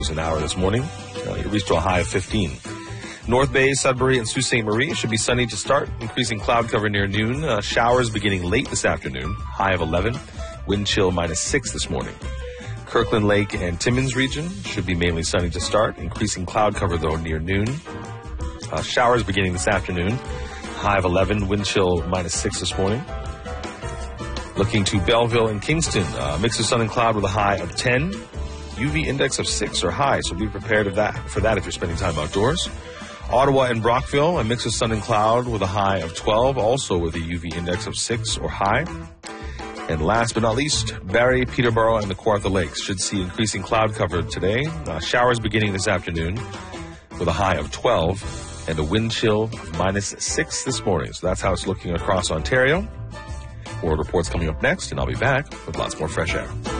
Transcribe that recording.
an hour this morning. It reached to a high of 15. North Bay, Sudbury, and Sault Ste. Marie should be sunny to start. Increasing cloud cover near noon. Showers beginning late this afternoon. High of 11. Wind chill -6 this morning. Kirkland Lake and Timmins region should be mainly sunny to start. Increasing cloud cover, though, near noon. Showers beginning this afternoon. High of 11. Wind chill -6 this morning. Looking to Belleville and Kingston. Mix of sun and cloud with a high of 10. UV index of 6 or high, so be prepared for that if you're spending time outdoors. Ottawa and Brockville, a mix of sun and cloud with a high of 12, also with a UV index of 6 or high. And last but not least, Barrie, Peterborough, and the Kawartha Lakes should see increasing cloud cover today. Showers beginning this afternoon with a high of 12 and a wind chill of -6 this morning. So that's how it's looking across Ontario. More reports coming up next, and I'll be back with lots more fresh air.